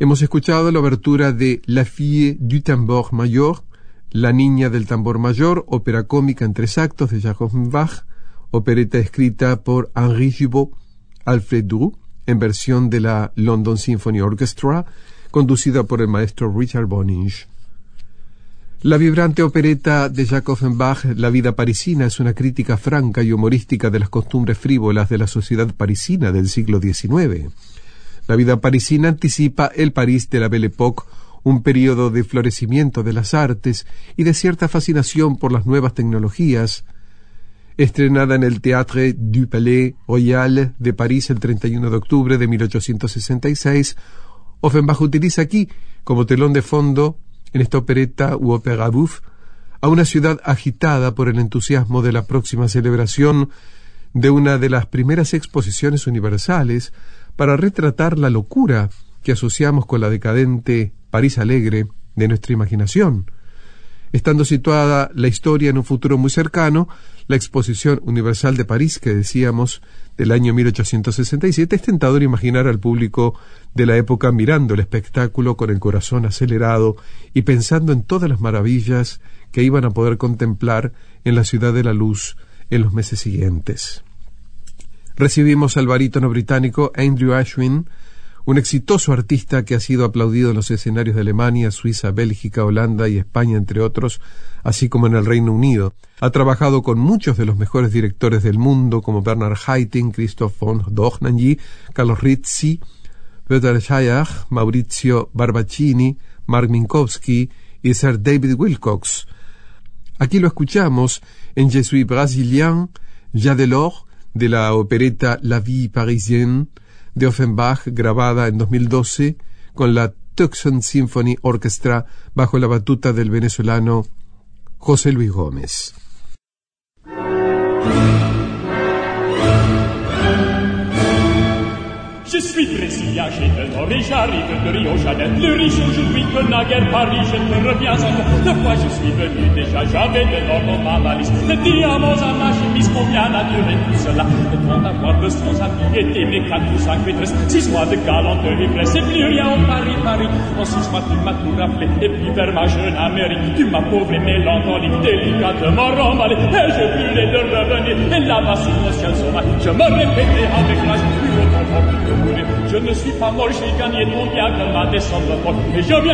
Hemos escuchado la obertura de La Fille du Tambour Major, La Niña del Tambor Mayor, ópera cómica en 3 actos de Jacob Offenbach, opereta escrita por Henri Gibaud, Alfred Dreux, en versión de la London Symphony Orchestra, conducida por el maestro Richard Boninge. La vibrante opereta de Jacob Offenbach, La vida parisina, es una crítica franca y humorística de las costumbres frívolas de la sociedad parisina del siglo XIX. La vida parisina anticipa el París de la Belle Époque, un periodo de florecimiento de las artes y de cierta fascinación por las nuevas tecnologías. Estrenada en el Théâtre du Palais Royal de París el 31 de octubre de 1866, Offenbach utiliza aquí, como telón de fondo, en esta opereta u ópera bouffe, a una ciudad agitada por el entusiasmo de la próxima celebración de una de las primeras exposiciones universales, para retratar la locura que asociamos con la decadente París alegre de nuestra imaginación. Estando situada la historia en un futuro muy cercano, la Exposición Universal de París, que decíamos, del año 1867, es tentador imaginar al público de la época mirando el espectáculo con el corazón acelerado y pensando en todas las maravillas que iban a poder contemplar en la ciudad de la luz en los meses siguientes. Recibimos al barítono británico Andrew Ashwin, un exitoso artista que ha sido aplaudido en los escenarios de Alemania, Suiza, Bélgica, Holanda y España, entre otros, así como en el Reino Unido. Ha trabajado con muchos de los mejores directores del mundo, como Bernard Haitink, Christoph von Dohnanyi, Carlos Rizzi, Peter Schaier, Maurizio Barbaccini, Mark Minkowski y Sir David Wilcox. Aquí lo escuchamos en Je suis brésilien, ya Delors, de la opereta La vie parisienne de Offenbach, grabada en 2012 con la Tucson Symphony Orchestra bajo la batuta del venezolano José Luis Gómez. Je suis brésilien, j'ai de l'or et j'arrive de Rio Janeiro. Le riche aujourd'hui que naguère Paris, je te reviens encore. De quoi je suis venu déjà, j'avais de l'or dans ma valise. De diamants à ma chemise, combien a duré tout cela? De tant d'avoir de sans amis, et d'aimer 4 ou 5 maîtresses. 6 mois de galanterie, c'est plus rien au Paris, Paris. En 6 mois tu m'as tout rappelé, et puis vers ma jeune Amérique, tu m'as pauvre et mélancolique, délicatement remballé. Et je voulais de revenir, et là-bas sous le ciel sauvage, je me répétais avec rage, plus autant que je ne suis pas mort, j'ai gagné ton bien comme ma descente de folle. Et je viens